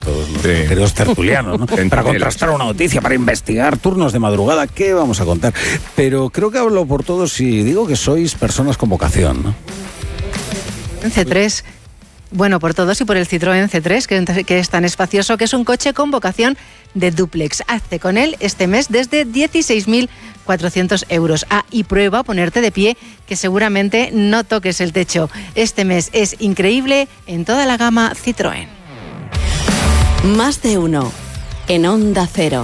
todos los queridos tertulianos, ¿no? Para contrastar una noticia, para investigar, turnos de madrugada, ¿qué vamos a contar? Pero creo que hablo por todos si digo que sois personas con vocación, ¿no? C3, bueno, por todos y por el Citroën C3, que es tan espacioso, que es un coche con vocación de dúplex. Hazte con él este mes desde 16.400 euros. Y prueba a ponerte de pie, que seguramente no toques el techo. Este mes es increíble en toda la gama Citroën. Más de uno en Onda Cero.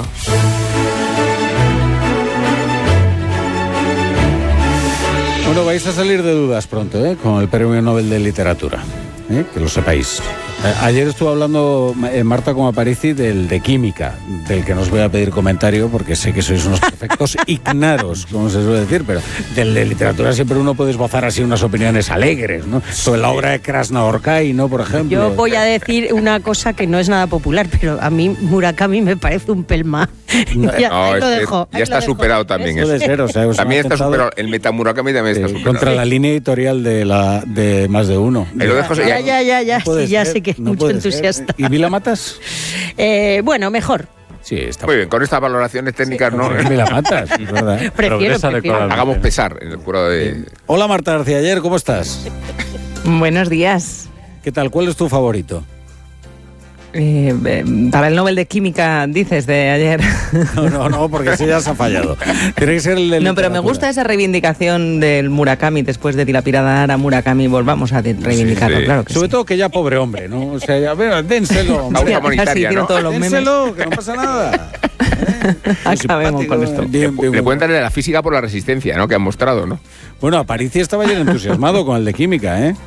Bueno, vais a salir de dudas pronto, con el Premio Nobel de Literatura, que lo sepáis. Ayer estuve hablando, Marta como Aparici, del de química, del que no os voy a pedir comentario porque sé que sois unos perfectos ignaros, como se suele decir, pero del de literatura siempre uno puede esbozar así unas opiniones alegres, ¿no? Sobre la obra de Krasnaorkai, ¿no? Por ejemplo. Yo voy a decir una cosa que no es nada popular, pero a mí Murakami me parece un pelma. Ya está superado también. Puede ser, o sea, también está superado. El Metamurakami también está superado. Contra la línea editorial de Más de Uno. Ahí lo dejo, ya sé que es no mucho entusiasta. ¿Y Vila Matas? Bueno, mejor. Sí, está muy bien. Con estas valoraciones técnicas no. Vila Matas, es verdad. Prefiero. Hagamos pesar en el jurado de. Hola Marta García Ayer, ¿cómo estás? Buenos días. ¿Qué tal? ¿Cuál es tu favorito? Para el Nobel de Química, dices, de ayer. No, porque ese ya se ha fallado. Tiene que ser el de No, pero me gusta esa reivindicación del Murakami, después de dilapidar a Murakami, volvamos a reivindicarlo, claro que Sobre todo que ya pobre hombre, ¿no? O sea, a ver, dénselo. Causa monetaria, ¿no? Dénselo, que no pasa nada. Acabemos con esto. Le pueden dar de la física por la resistencia, ¿no? Que han mostrado, ¿no? Bueno, Aparici estaba ayer entusiasmado con el de química, ¿eh?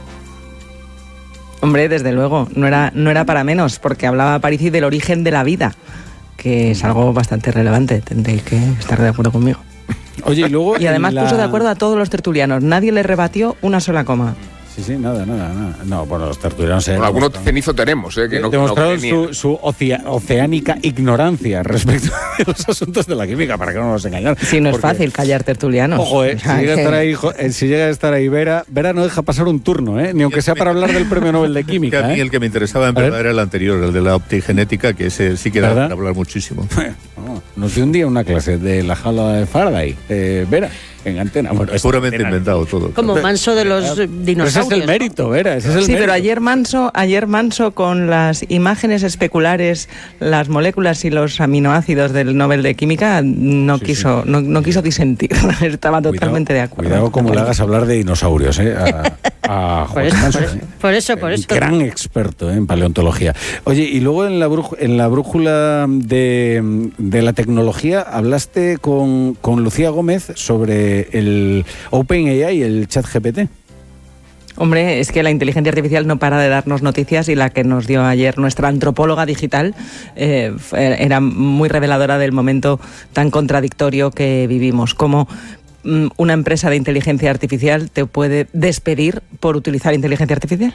Hombre, desde luego, no era para menos, porque hablaba Aparici del origen de la vida, que es algo bastante relevante, tendréis que estar de acuerdo conmigo. Oye, y luego... Y además puso de acuerdo a todos los tertulianos, nadie le rebatió una sola coma. Sí, nada. No, bueno, los tertulianos... Bueno, algunos cenizo tenemos, que no demostraron su oceánica ignorancia respecto a los asuntos de la química, para que no nos engañen. Sí, no es fácil callar tertulianos. Ojo, si llega a estar ahí Vera no deja pasar un turno, ni aunque sea para hablar del Premio Nobel de Química. A mí el que me interesaba en verdad era el anterior, el de la optigenética, que ese sí que da para hablar muchísimo. Nos dio un día una clase de la jaula de Faraday, Vera, en antena. Bueno, es puramente inventado todo. Como Manso de los dinosaurios. Ese es el mérito, Vera, ese es el sí, mérito. Pero ayer Manso con las imágenes especulares, las moléculas y los aminoácidos del Nobel de Química no quiso disentir. Estaba totalmente de acuerdo. Cuidado como le hagas hablar de dinosaurios, a José Manso. Por eso. Gran experto en paleontología. Oye, y luego en la brújula de la tecnología hablaste con Lucía Gómez sobre el OpenAI, el ChatGPT. Hombre, es que la inteligencia artificial no para de darnos noticias y la que nos dio ayer nuestra antropóloga digital era muy reveladora del momento tan contradictorio que vivimos. Como una empresa de inteligencia artificial te puede despedir por utilizar inteligencia artificial.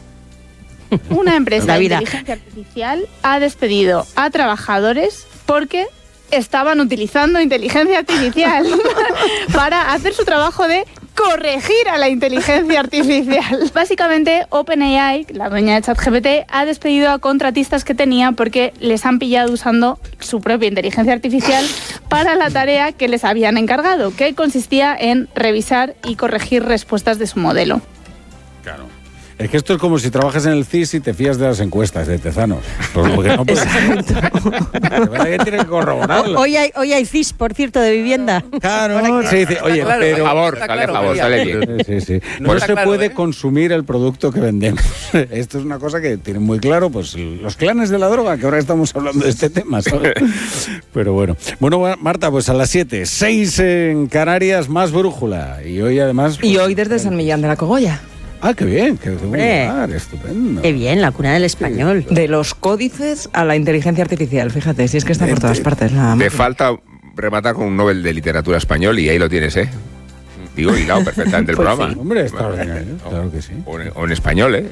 Una empresa de inteligencia artificial ha despedido a trabajadores porque estaban utilizando inteligencia artificial para hacer su trabajo de corregir a la inteligencia artificial. Básicamente, OpenAI, la dueña de ChatGPT, ha despedido a contratistas que tenía porque les han pillado usando su propia inteligencia artificial para la tarea que les habían encargado, que consistía en revisar y corregir respuestas de su modelo. Claro. Es que esto es como si trabajas en el CIS y te fías de las encuestas de Tezanos. Porque no puedes. ¿Verdad que tienes que corroborarlo? Hoy hay CIS, por cierto, de vivienda. Claro, se dice, oye, claro, pero... Por favor, sale bien. Sí. No se puede consumir el producto que vendemos. Esto es una cosa que tienen muy claro, pues los clanes de la droga, que ahora estamos hablando de este tema, ¿sabes? Pero bueno. Bueno, Marta, pues a las 7, 6 en Canarias, más brújula. Y hoy además... Y hoy desde San Millán de la Cogolla. Ah, qué bien, qué buen lugar, estupendo. Qué bien, la cuna del español. De los códices a la inteligencia artificial, fíjate, si es que está por todas partes. Te falta rematar con un Nobel de Literatura Español y ahí lo tienes, Digo, hilado perfectamente el pues programa. Sí, hombre, extraordinario, claro que sí. O en español,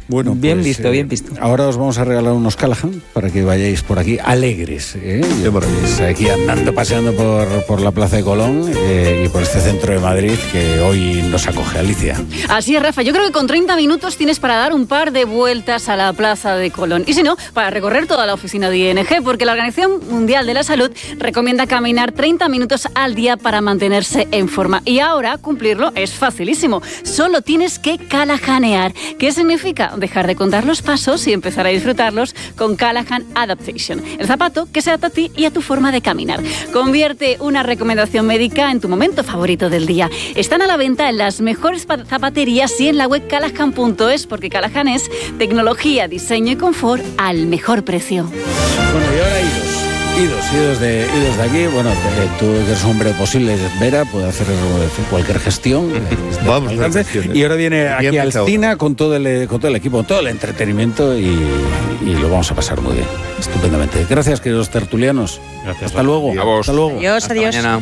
Bueno, bien pues, visto, bien visto. Ahora os vamos a regalar unos Callahan para que vayáis por aquí alegres, aquí andando, paseando por la Plaza de Colón y por este centro de Madrid que hoy nos acoge. Alicia. Así es, Rafa. Yo creo que con 30 minutos tienes para dar un par de vueltas a la Plaza de Colón. Y si no, para recorrer toda la oficina de ING, porque la Organización Mundial de la Salud recomienda caminar 30 minutos al día para mantenerse en forma. Y ahora cumplirlo es facilísimo. Solo tienes que callahanear. ¿Qué significa? Dejar de contar los pasos y empezar a disfrutarlos con Callahan Adaptation, el zapato que se adapta a ti y a tu forma de caminar. Convierte una recomendación médica en tu momento favorito del día. Están a la venta en las mejores zapaterías y en la web callahan.es, porque Callahan es tecnología, diseño y confort al mejor precio. Bueno, y ahora idos de aquí. Bueno, tú que eres un hombre posible, Vera, puede hacer cualquier gestión. Vamos a hacer gestiones. Y ahora viene aquí Alsina con todo el equipo, con todo el entretenimiento y lo vamos a pasar muy bien, estupendamente. Gracias, queridos tertulianos. Gracias. Hasta luego. A vos. Hasta luego. Adiós, Hasta adiós. mañana.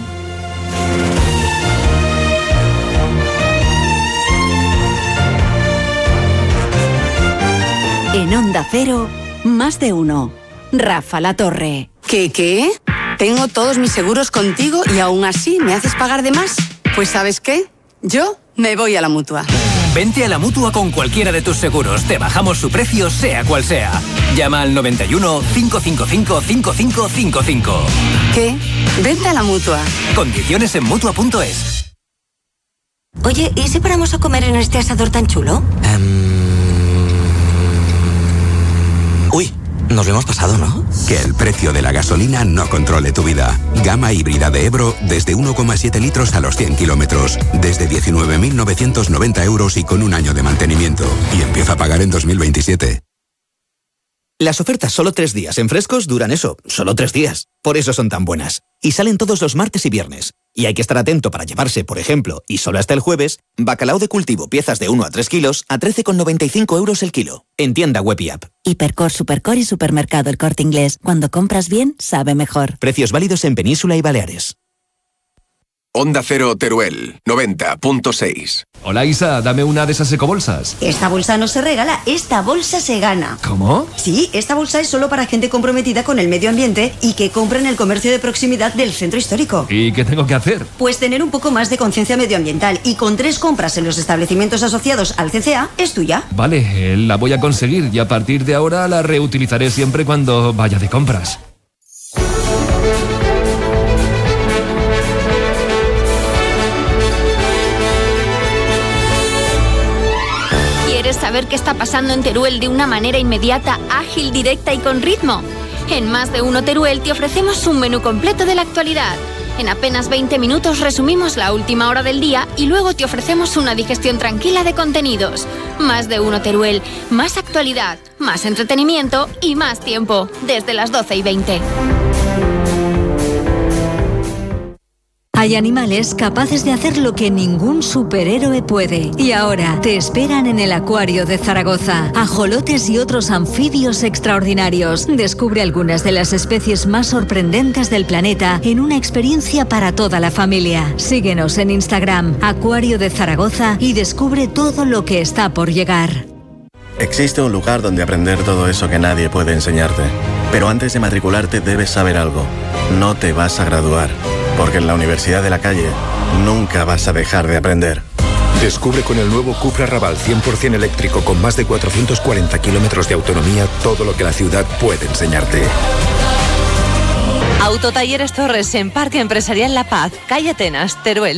En Onda Cero, más de uno. Rafa La Torre. ¿Qué? Tengo todos mis seguros contigo y aún así me haces pagar de más. Pues ¿sabes qué? Yo me voy a la Mutua. Vente a la Mutua con cualquiera de tus seguros. Te bajamos su precio, sea cual sea. Llama al 91 555 5555. ¿Qué? Vente a la Mutua. Condiciones en Mutua.es. Oye, ¿y si paramos a comer en este asador tan chulo? Uy, nos lo hemos pasado, ¿no? Que el precio de la gasolina no controle tu vida. Gama híbrida de Ebro desde 1,7 litros a los 100 kilómetros. Desde 19.990 euros y con un año de mantenimiento. Y empieza a pagar en 2027. Las ofertas solo 3 días en Frescos duran eso, solo 3 días. Por eso son tan buenas. Y salen todos los martes y viernes. Y hay que estar atento para llevarse, por ejemplo, y solo hasta el jueves, bacalao de cultivo, piezas de 1 a 3 kilos, a 13,95 euros el kilo. En tienda web y app. Hipercor, Supercor y Supermercado El Corte Inglés. Cuando compras bien, sabe mejor. Precios válidos en Península y Baleares. Onda Cero Teruel, 90.6. Hola Isa, dame una de esas ecobolsas. Esta bolsa no se regala, esta bolsa se gana. ¿Cómo? Sí, esta bolsa es solo para gente comprometida con el medio ambiente y que compra en el comercio de proximidad del centro histórico. ¿Y qué tengo que hacer? Pues tener un poco más de conciencia medioambiental y con 3 compras en los establecimientos asociados al CCA es tuya. Vale, la voy a conseguir y a partir de ahora la reutilizaré siempre cuando vaya de compras. ¿Quieres saber qué está pasando en Teruel de una manera inmediata, ágil, directa y con ritmo? En Más de Uno Teruel te ofrecemos un menú completo de la actualidad. En apenas 20 minutos resumimos la última hora del día y luego te ofrecemos una digestión tranquila de contenidos. Más de Uno Teruel, más actualidad, más entretenimiento y más tiempo, desde las 12:20. Hay animales capaces de hacer lo que ningún superhéroe puede. Y ahora te esperan en el Acuario de Zaragoza. Ajolotes y otros anfibios extraordinarios. Descubre algunas de las especies más sorprendentes del planeta en una experiencia para toda la familia. Síguenos en Instagram, Acuario de Zaragoza, y descubre todo lo que está por llegar. Existe un lugar donde aprender todo eso que nadie puede enseñarte. Pero antes de matricularte debes saber algo. No te vas a graduar. Porque en la Universidad de la Calle nunca vas a dejar de aprender. Descubre con el nuevo Cupra Raval 100% eléctrico con más de 440 kilómetros de autonomía todo lo que la ciudad puede enseñarte. Autotalleres Torres en Parque Empresarial La Paz, calle Atenas, Teruel.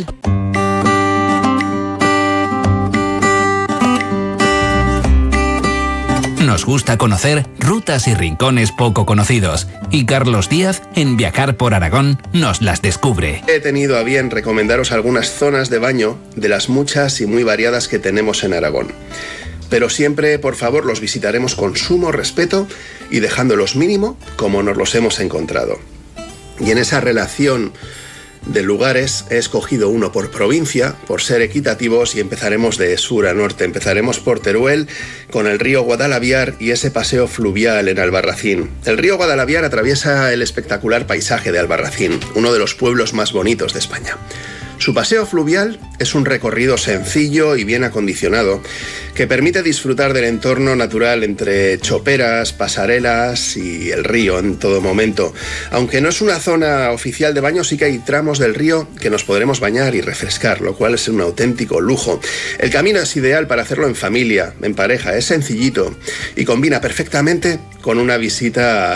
Nos gusta conocer rutas y rincones poco conocidos. Y Carlos Díaz, en Viajar por Aragón, nos las descubre. He tenido a bien recomendaros algunas zonas de baño de las muchas y muy variadas que tenemos en Aragón. Pero siempre, por favor, los visitaremos con sumo respeto y dejándolos mínimo como nos los hemos encontrado. Y en esa relación de lugares he escogido uno por provincia, por ser equitativos, y empezaremos de sur a norte. Empezaremos por Teruel, con el río Guadalaviar y ese paseo fluvial en Albarracín. El río Guadalaviar atraviesa el espectacular paisaje de Albarracín, uno de los pueblos más bonitos de España. Su paseo fluvial es un recorrido sencillo y bien acondicionado que permite disfrutar del entorno natural entre choperas, pasarelas y el río en todo momento. Aunque no es una zona oficial de baño, sí que hay tramos del río que nos podremos bañar y refrescar, lo cual es un auténtico lujo. El camino es ideal para hacerlo en familia, en pareja, es sencillito y combina perfectamente con una visita